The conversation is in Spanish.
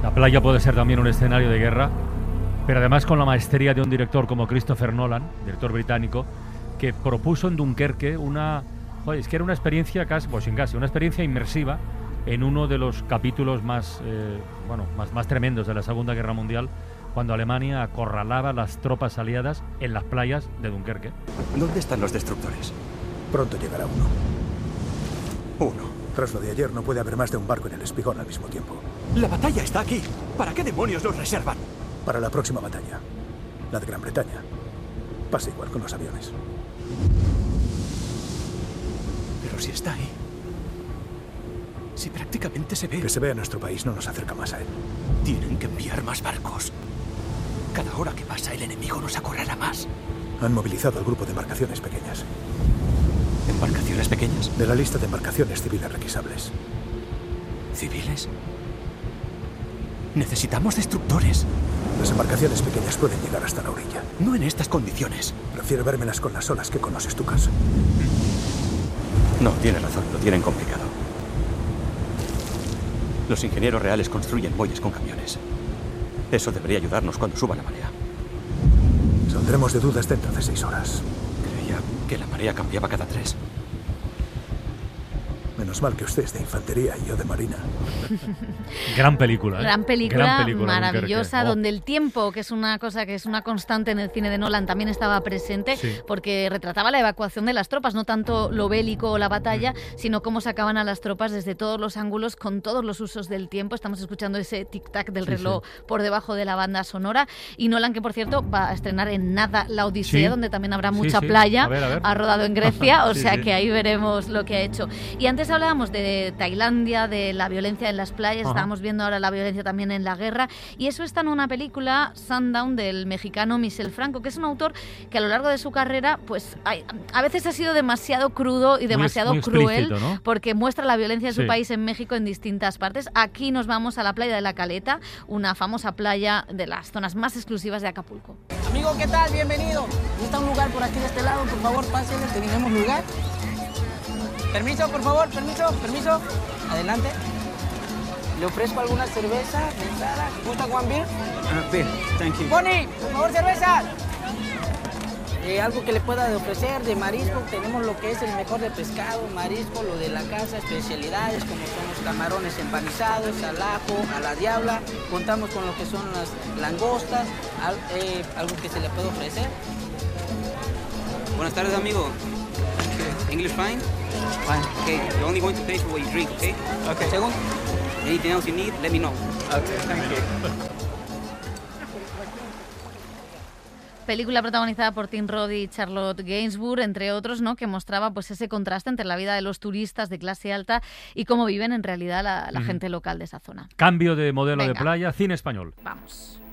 La playa puede ser también un escenario de guerra, pero además con la maestría de un director como Christopher Nolan, director británico, que propuso en Dunkerque es que era una experiencia una experiencia inmersiva en uno de los capítulos más tremendos de la Segunda Guerra Mundial, cuando Alemania acorralaba las tropas aliadas en las playas de Dunkerque. ¿Dónde están los destructores? Pronto llegará uno. Tras lo de ayer, no puede haber más de un barco en el espigón al mismo tiempo. La batalla está aquí. ¿Para qué demonios los reservan? Para la próxima batalla, la de Gran Bretaña. Pasa igual con los aviones. Pero si está ahí. Si prácticamente se ve. Que se vea en nuestro país no nos acerca más a él. Tienen que enviar más barcos. Cada hora que pasa, el enemigo nos acorrala más. Han movilizado al grupo de embarcaciones pequeñas. ¿Embarcaciones pequeñas? De la lista de embarcaciones civiles requisables. ¿Civiles? Necesitamos destructores. Las embarcaciones pequeñas pueden llegar hasta la orilla. No en estas condiciones. Prefiero vérmelas con las olas que con los estucas. No, tiene razón, lo tienen complicado. Los ingenieros reales construyen muelles con camiones. Eso debería ayudarnos cuando suba la marea. Saldremos de dudas dentro de 6 horas. Creía que la marea cambiaba cada 3. Menos mal que usted es de infantería y yo de marina. Gran película, ¿eh? Gran película maravillosa, Dunkerque. donde el tiempo, que es una cosa que es una constante en el cine de Nolan, también estaba presente, Sí. porque retrataba la evacuación de las tropas, no tanto lo bélico o la batalla, sino cómo sacaban a las tropas desde todos los ángulos, con todos los usos del tiempo. Estamos escuchando ese tic-tac del reloj por debajo de la banda sonora. Y Nolan, que por cierto va a estrenar en nada La Odisea, donde también habrá mucha playa. A ver. Ha rodado en Grecia, o Sí, sea sí. que ahí veremos lo que ha hecho. Y antes hablábamos de Tailandia, de la violencia en las playas, estábamos viendo ahora la violencia también en la guerra, y eso está en una película, Sundown, del mexicano Michel Franco, que es un autor que a lo largo de su carrera, pues a veces ha sido demasiado crudo y demasiado muy cruel, explícito, ¿no? porque muestra la violencia de su Sí. país en México en distintas partes. Aquí nos vamos a la playa de La Caleta, una famosa playa de las zonas más exclusivas de Acapulco. Amigo, ¿qué tal? Bienvenido. ¿Está un lugar por aquí de este lado? Por favor, pásenle, tenemos lugar. Permiso, por favor, permiso. Adelante. Le ofrezco alguna cerveza, mensada. ¿Gusta one beer? Beer, thank you. Bonnie, por favor, cerveza. Algo que le pueda ofrecer de marisco, tenemos lo que es el mejor de pescado, marisco, lo de la casa, especialidades como son los camarones empanizados, al ajo, a la diabla. Contamos con lo que son las langostas, algo que se le puede ofrecer. Buenas tardes, amigo. English fine? Fine. Okay, you're only going to pay for what you drink, okay? Okay. Segundo. Anything else you need, let me know. Okay, thank you. Película protagonizada por Tim Roth y Charlotte Gainsbourg, entre otros, ¿no? Que mostraba pues ese contraste entre la vida de los turistas de clase alta y cómo viven en realidad la gente local de esa zona. Cambio de modelo de Venga. playa, cine español. Vamos.